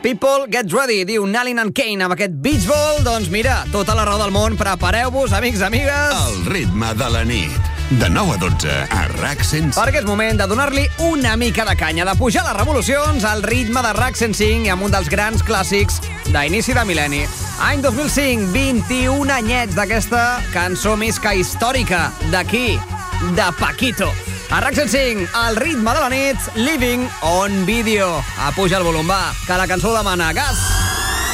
People Get Ready, diu Nalin and Kane amb aquest Beach Ball. Doncs mira, tota la raó del món, prepareu-vos, amics, amigues. El ritme de la nit. De 9 a 12 a RAC 105. Perquè és moment de donar-li una mica de canya, de pujar les revolucions al ritme de RAC 105 i amb un dels grans clàssics d'inici de mil·lenni. Any 2005, 21 anyets d'aquesta cançó més que històrica d'aquí, de Paquito. A RAC 105, el ritme de la nit, Living on Video. Apuja el volum, va, que la cançó demana gas.